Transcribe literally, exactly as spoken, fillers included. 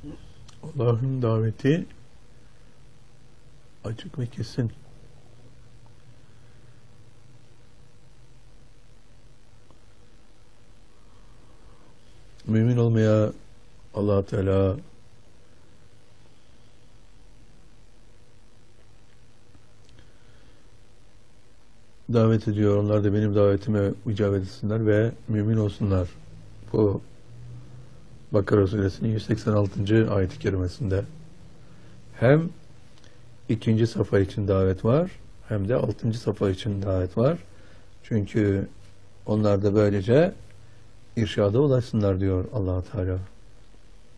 Allah'ın daveti açık ve kesin. Mümin olmaya Allah Teala davet ediyor. Onlar da benim davetime icabet etsinler ve mümin olsunlar. Bu Bakara Suresinin yüz seksen altıncı ayet-i kerimesinde hem ikinci safa için davet var, hem de altıncı safa için davet var. Çünkü onlar da böylece irşada ulaşsınlar diyor Allah Teala.